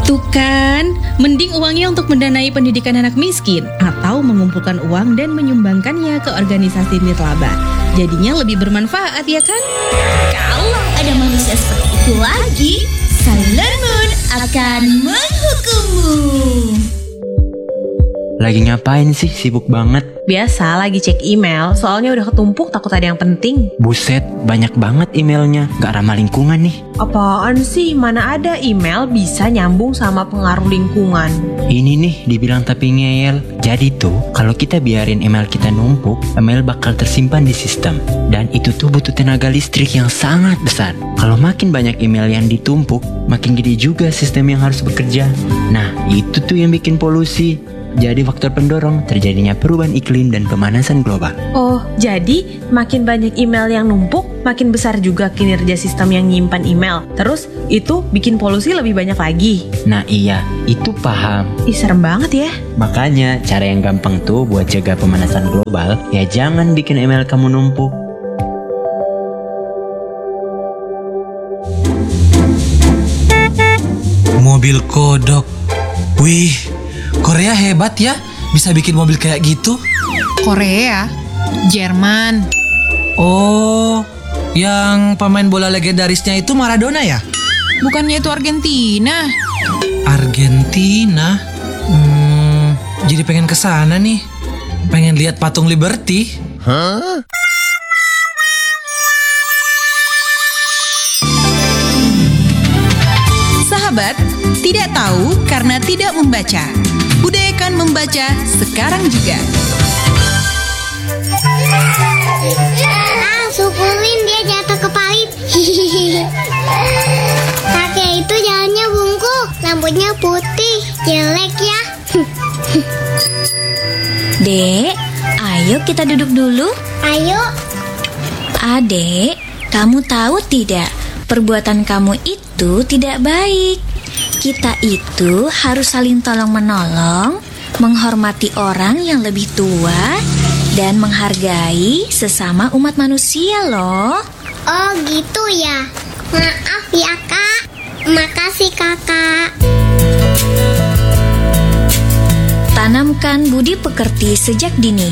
Tuh kan, mending uangnya untuk mendanai pendidikan anak miskin atau mengumpulkan uang dan menyumbangkannya ke organisasi nirlaba. Jadinya lebih bermanfaat ya kan? Kalau ada manusia seperti itu lagi, Sailor Moon akan menghukummu. Lagi ngapain sih? Sibuk banget. Biasa lagi cek email, soalnya udah ketumpuk takut ada yang penting. Buset, banyak banget emailnya. Gak ramah lingkungan nih. Apaan sih? Mana ada email bisa nyambung sama pengaruh lingkungan? Ini nih dibilang tapi ngeyel. Jadi tuh kalau kita biarin email kita numpuk, email bakal tersimpan di sistem. Dan itu tuh butuh tenaga listrik yang sangat besar. Kalau makin banyak email yang ditumpuk, makin gede juga sistem yang harus bekerja. Nah itu tuh yang bikin polusi. Jadi faktor pendorong terjadinya perubahan iklim dan pemanasan global. Oh, jadi makin banyak email yang numpuk, makin besar juga kinerja sistem yang nyimpan email. Terus itu bikin polusi lebih banyak lagi. Nah iya, itu paham. Ih, serem banget ya. Makanya cara yang gampang tuh buat jaga pemanasan global, ya jangan bikin email kamu numpuk. Mobil kodok. Wih, Korea hebat ya, bisa bikin mobil kayak gitu. Korea, Jerman. Oh, yang pemain bola legendarisnya itu Maradona ya? Bukannya itu Argentina? Argentina? Jadi pengen kesana nih. Pengen lihat patung Liberty. Sahabat, tidak tahu karena tidak membaca. Budayakan membaca sekarang juga. Sukulin dia jatuh ke parit. Kakek itu jalannya bungkuk, rambutnya putih, jelek ya. Dek, ayo kita duduk dulu. Ayo. Adek, kamu tahu tidak, perbuatan kamu itu tidak baik. Kita itu harus saling tolong-menolong, menghormati orang yang lebih tua, dan menghargai sesama umat manusia loh. Oh gitu ya. Maaf ya kak. Makasih kakak. Tanamkan budi pekerti sejak dini.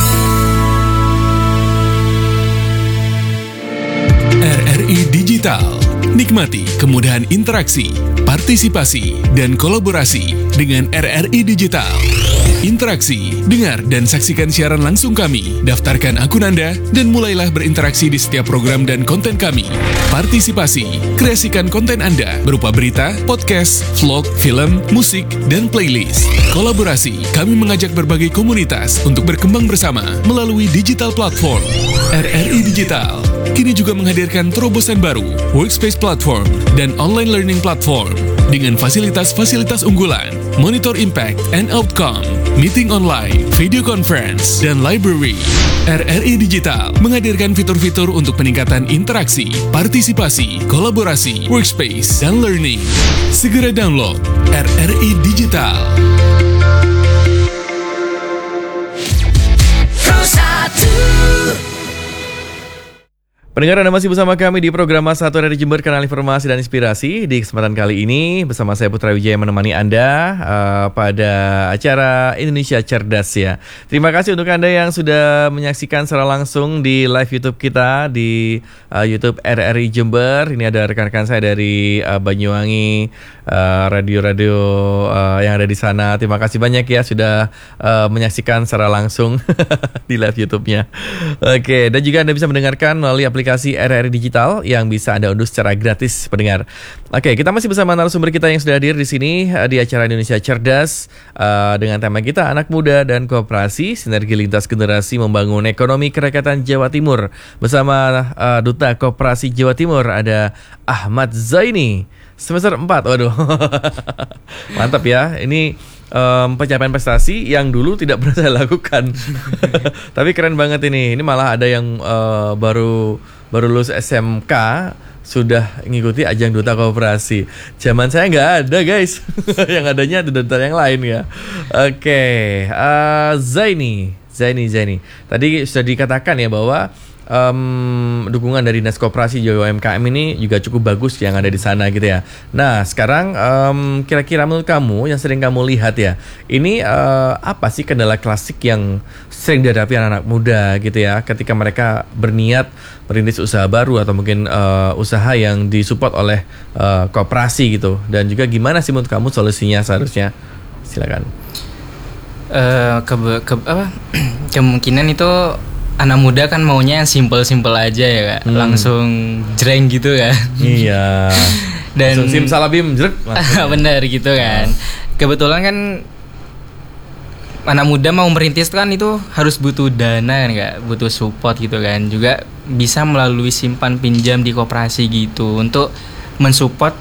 RRI Digital. Nikmati kemudahan interaksi, partisipasi, dan kolaborasi dengan RRI Digital. Interaksi, dengar dan saksikan siaran langsung kami, daftarkan akun Anda, dan mulailah berinteraksi di setiap program dan konten kami. Partisipasi, kreasikan konten Anda berupa berita, podcast, vlog, film, musik, dan playlist. Kolaborasi, kami mengajak berbagai komunitas untuk berkembang bersama melalui digital platform. RRI Digital kini juga menghadirkan terobosan baru, workspace platform, dan online learning platform dengan fasilitas-fasilitas unggulan, monitor impact and outcome, meeting online, video conference, dan library. RRI Digital menghadirkan fitur-fitur untuk peningkatan interaksi, partisipasi, kolaborasi, workspace, dan learning. Segera download RRI Digital. Pendengar, Anda masih bersama kami di program Masa 1 dari Jember, Kanal Informasi dan Inspirasi. Di kesempatan kali ini bersama saya Putra Wijaya menemani Anda pada acara Indonesia Cerdas ya. Terima kasih untuk Anda yang sudah menyaksikan secara langsung di live YouTube kita di YouTube RRI Jember. Ini ada rekan-rekan saya dari Banyuwangi, radio-radio yang ada di sana. Terima kasih banyak ya sudah menyaksikan secara langsung di live YouTube-nya. Oke, dan juga Anda bisa mendengarkan melalui aplikasi RRI Digital yang bisa Anda unduh secara gratis, pendengar. Oke, kita masih bersama narasumber kita yang sudah hadir di sini di acara Indonesia Cerdas dengan tema kita Anak Muda dan Koperasi, Sinergi Lintas Generasi Membangun Ekonomi Kerakyatan Jawa Timur. Bersama Duta Koperasi Jawa Timur ada Ahmad Zaini. Semester 4, waduh. Mantap ya, ini pencapaian prestasi yang dulu tidak pernah saya lakukan. Tapi keren banget ini malah ada yang baru lulus SMK sudah mengikuti ajang Duta Koperasi. Zaman saya nggak ada guys. Yang adanya duta yang lain ya. Oke, Zaini. Tadi sudah dikatakan ya bahwa dukungan dari Dinas Koperasi juga UMKM ini juga cukup bagus yang ada di sana gitu ya. Nah sekarang kira-kira menurut kamu yang sering kamu lihat ya, ini apa sih kendala klasik yang sering dihadapi anak-anak muda gitu ya ketika mereka berniat merintis usaha baru atau mungkin usaha yang disupport oleh koperasi gitu, dan juga gimana sih menurut kamu solusinya seharusnya? Silakan. Kemungkinan itu anak muda kan maunya yang simple aja ya Kak, langsung jreng gitu kan. Iya. Dan langsung simsalabim jrek. Bener gitu kan. Kebetulan kan anak muda mau merintis kan itu harus butuh dana kan Kak, butuh support gitu kan. Juga bisa melalui simpan pinjam di koperasi gitu untuk mensupport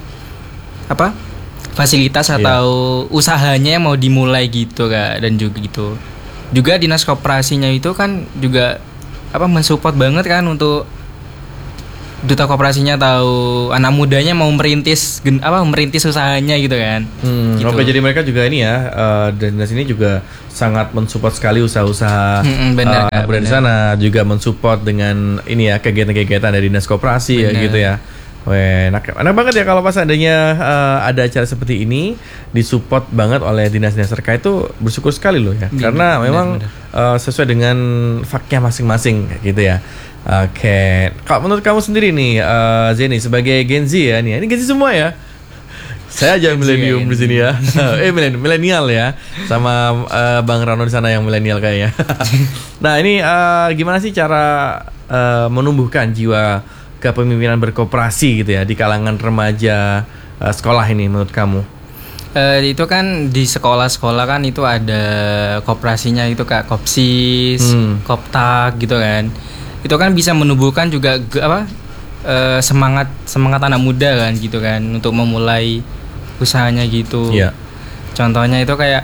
fasilitas atau usahanya yang mau dimulai gitu Kak. Dan juga gitu. Juga dinas koperasinya itu kan juga mensupport banget kan untuk duta koperasinya tahu anak mudanya mau merintis usahanya gitu kan. Gitu. Oke, jadi mereka juga ini ya, dinas ini juga sangat mensupport sekali usaha-usaha di sana, juga mensupport dengan ini ya kegiatan-kegiatan dari dinas koperasi ya gitu ya. Wah, enak banget ya kalau pas adanya ada acara seperti ini disupport banget oleh dinas-dinas terkait, itu bersyukur sekali loh ya. Karena memang sesuai dengan faknya masing-masing gitu ya. Oke, kalau menurut kamu sendiri nih Zeni sebagai Gen Z ya nih, ini Gen Z semua ya. Saya aja milenium di sini ya. Milenial ya. Sama Bang Rano di sana yang milenial kayaknya. Nah, ini gimana sih cara menumbuhkan jiwa kepemimpinan berkoperasi gitu ya di kalangan remaja sekolah ini menurut kamu? Itu kan di sekolah-sekolah kan itu ada koperasinya itu Kak, Kopsis, Koptak gitu kan. Itu kan bisa menumbuhkan juga semangat anak muda kan gitu kan untuk memulai usahanya gitu. Iya. Contohnya itu kayak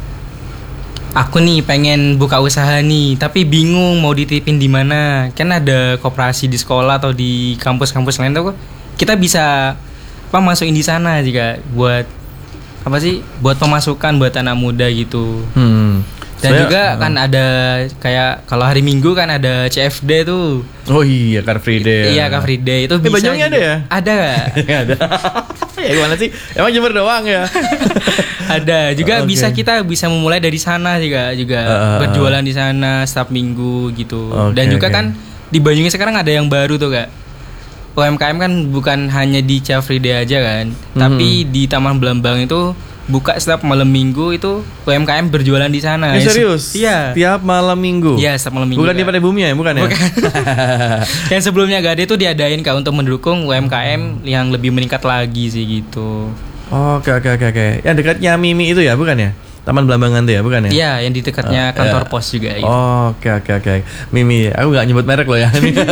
aku nih pengen buka usaha nih, tapi bingung mau dititipin di mana. Kan ada koperasi di sekolah atau di kampus-kampus lain tuh kita bisa masukin di sana juga buat buat pemasukan buat anak muda gitu. Dan juga kan ada kayak kalau hari Minggu kan ada CFD tuh. Oh iya, Car Free Day. Iya, Car Free Day itu bisa. Banyuwangi ada ya? Ada Kak. Ada. Ya gimana sih? Emang Jember doang ya? Ada juga bisa kita bisa memulai dari sana juga berjualan di sana setiap minggu gitu. Dan juga kan di Banyuwangi sekarang ada yang baru tuh Kak. UMKM kan bukan hanya di Car Free Day aja kan, tapi di Taman Belambang itu buka setiap malam minggu itu UMKM berjualan di sana. Serius? Iya. Tiap malam minggu? Iya, setiap malam minggu. Bukan di Pada Bumi ya? Bukan ya? Yang sebelumnya gak ada itu diadain Kak untuk mendukung UMKM yang lebih meningkat lagi sih gitu. Oke. Yang dekatnya Mimi itu ya, bukan ya? Taman Belambangan tuh ya, bukan ya? Iya, yang di dekatnya kantor pos juga gitu. Oke. Mimi, aku gak nyebut merek loh ya.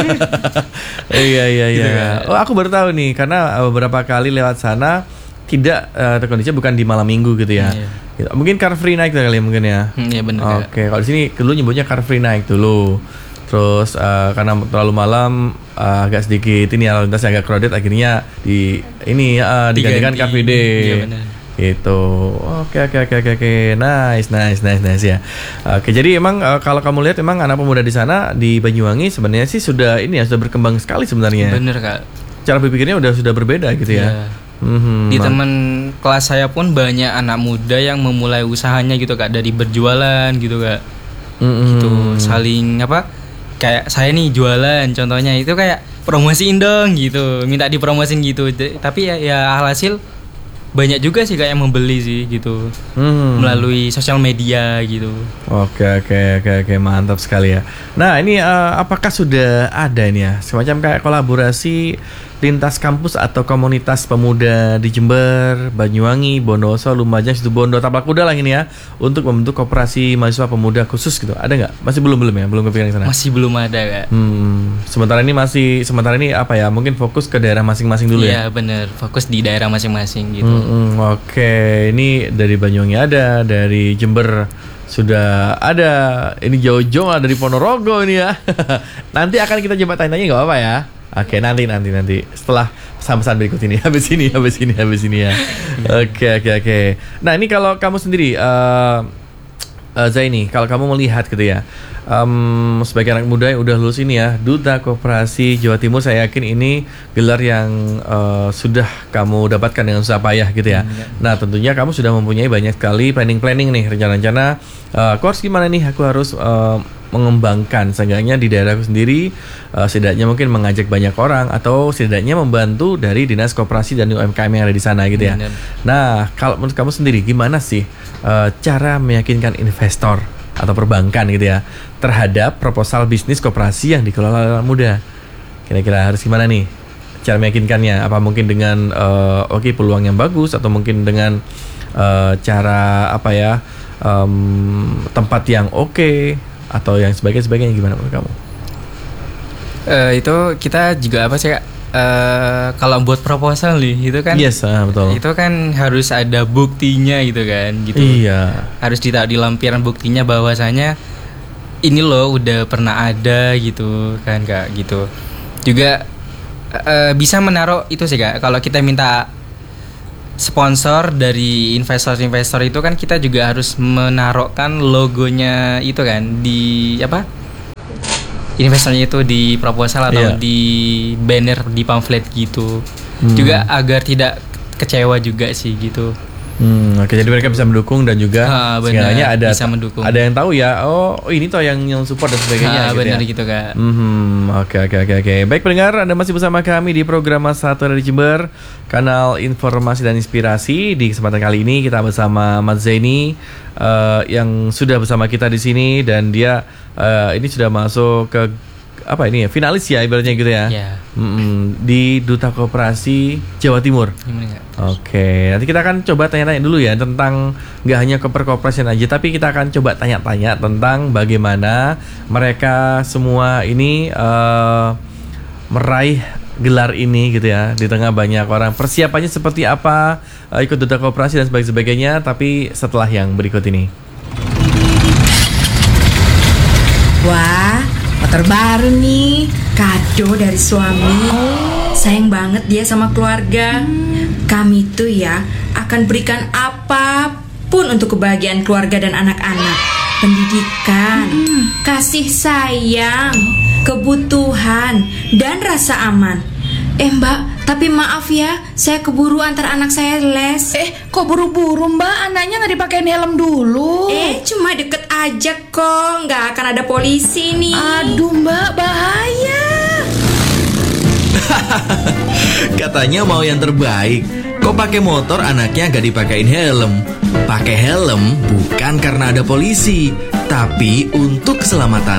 Iya. Gitu, aku baru tahu nih, karena beberapa kali lewat sana tidak terkondisinya bukan di malam minggu gitu ya. Gitu. Mungkin Car Free Night kali mungkin ya. Iya benar. Oke, kalau di sini dulu nyebutnya Car Free Night dulu. Terus karena terlalu malam agak sedikit ini lalu lintasnya agak crowded, akhirnya digantikan Car Free Day. Iya benar. Gitu. Oke. Nice ya. Oke, jadi emang kalau kamu lihat emang anak pemuda di sana di Banyuwangi sebenarnya sih sudah berkembang sekali sebenarnya. Bener Kak. Cara berpikirnya sudah berbeda gitu ya. Di teman kelas saya pun banyak anak muda yang memulai usahanya gitu Kak, dari berjualan gitu Kak. Gitu saling kayak saya nih jualan contohnya itu kayak promosiin dong gitu, minta dipromosin gitu. Tapi ya alhasil banyak juga sih kayak yang membeli sih gitu melalui sosial media gitu. Oke, mantap sekali ya. Nah ini apakah sudah ada ini ya semacam kayak kolaborasi lintas kampus atau komunitas pemuda di Jember, Banyuwangi, Bondowoso, Lumajang, Situbondo, Taplak Kuda lah ini ya, untuk membentuk koperasi mahasiswa pemuda khusus gitu? Ada nggak? Masih belum ya? Belum kepikiran ke sana? Masih belum ada Kak. Sementara ini apa ya? Mungkin fokus ke daerah masing-masing dulu ya? Iya bener, fokus di daerah masing-masing gitu. Oke, ini dari Banyuwangi ada, dari Jember sudah ada, ini jauh-jauh ada dari Ponorogo ini ya. Nanti akan kita coba tanya-tanya nggak apa-apa ya? Oke, nanti setelah pesan-pesan berikut ini habis ini ya. Oke. Nah, ini kalau kamu sendiri Zaini, kalau kamu melihat gitu ya, sebagai anak muda yang udah lulus ini ya, Duta Koperasi Jawa Timur, saya yakin ini gelar yang sudah kamu dapatkan dengan susah payah gitu ya. Nah, tentunya kamu sudah mempunyai banyak sekali planning nih, rencana-rencana. Aku harus gimana nih? Aku harus mengembangkan seenggaknya di daerahku sendiri, setidaknya mungkin mengajak banyak orang atau setidaknya membantu dari Dinas Koperasi dan UMKM yang ada di sana gitu ya. Nah, kalau menurut kamu sendiri gimana sih cara meyakinkan investor atau perbankan gitu ya terhadap proposal bisnis koperasi yang dikelola anak muda? Kira-kira harus gimana nih cara meyakinkannya? Apa mungkin dengan peluang yang bagus atau mungkin dengan cara tempat yang oke atau yang sebagainya, gimana menurut kamu? Itu kita juga apa sih Kak? Kalau buat proposal nih itu kan betul. Itu kan harus ada buktinya gitu kan gitu. Iya. Harus ditaruh di lampiran buktinya bahwasanya ini loh udah pernah ada gitu kan Kak gitu. Juga bisa menaruh itu sih Kak. Kalau kita minta sponsor dari investor-investor itu kan kita juga harus menaruhkan logonya itu kan di investornya itu di proposal atau di banner, di pamflet gitu. Juga agar tidak kecewa juga sih gitu. Oke, jadi mereka bisa mendukung dan juga sebenarnya bisa mendukung. Ada yang tahu ya, ini toh yang support dan sebagainya gitu benar ya. gitu Kak. Oke. Baik pendengar, Anda masih bersama kami di program Satu Hari Jember, kanal informasi dan inspirasi. Di kesempatan kali ini kita bersama Mas Zaini yang sudah bersama kita di sini, dan dia ini sudah masuk ke finalis ya ibaratnya gitu ya. Di Duta Koperasi Jawa Timur. Oke, nanti kita akan coba tanya-tanya dulu ya tentang nggak hanya keperkoperasian aja, tapi kita akan coba tanya-tanya tentang bagaimana mereka semua ini meraih gelar ini gitu ya, di tengah banyak orang. Persiapannya seperti apa, ikut Duta Koperasi dan sebagainya, tapi setelah yang berikut ini. Wah, motor baru nih, kado dari suami. Sayang banget dia sama keluarga. Kami tuh ya akan berikan apapun untuk kebahagiaan keluarga dan anak-anak. Pendidikan, kasih sayang, kebutuhan, dan rasa aman. Mbak, tapi maaf ya, saya keburu antar anak saya les. Kok buru-buru Mbak? Anaknya nggak dipakein helm dulu. Cuma deket aja kok, nggak akan ada polisi nih. Aduh Mbak, bahaya. Katanya mau yang terbaik. Kok pakai motor anaknya gak dipakein helm? Pakai helm bukan karena ada polisi, tapi untuk keselamatan.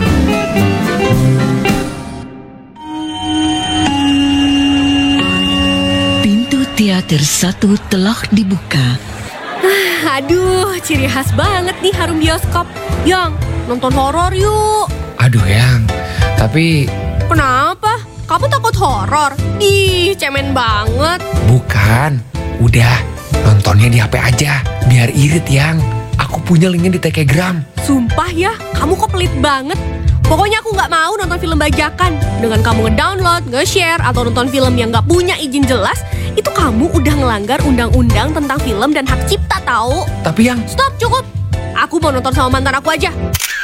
Pintu teater 1 telah dibuka. Aduh, ciri khas banget nih harum bioskop. Yang, nonton horor yuk. Aduh Yang, tapi... Kenapa? Kamu takut horor? Ih, cemen banget. Bukan, udah nontonnya di HP aja, biar irit Yang. Aku punya linknya di Telegram. Sumpah ya, kamu kok pelit banget. Pokoknya aku gak mau nonton film bajakan. Dengan kamu ngedownload, nge-share, atau nonton film yang gak punya izin jelas, itu kamu udah ngelanggar undang-undang tentang film dan hak cipta tahu. Tapi Yang... Stop, cukup. Aku mau nonton sama mantan aku aja.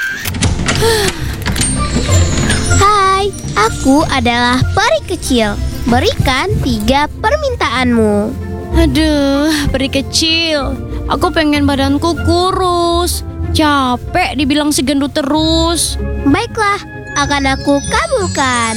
Hai, aku adalah peri kecil. Berikan 3 permintaanmu. Aduh, peri kecil. Aku pengen badanku kurus. Capek dibilang si gendut terus. Baiklah, akan aku kabulkan.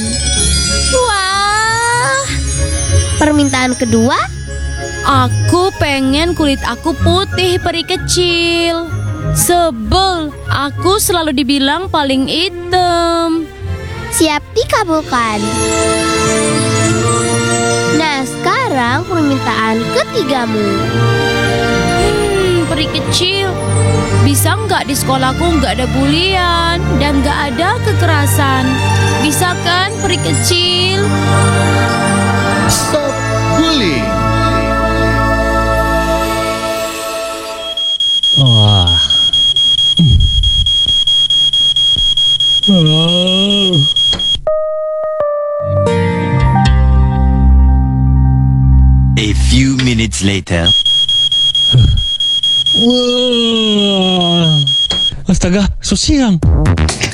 Wah. Permintaan kedua? Aku pengen kulit aku putih, peri kecil. Sebel, aku selalu dibilang paling hitam. Siap dikabulkan. Nah, sekarang permintaan ketigamu. Peri kecil, bisa nggak di sekolahku nggak ada bulian dan nggak ada kekerasan? Bisa kan, peri kecil? Stop bullying. Wah. A few minutes later. Wah, Astaga, so siang.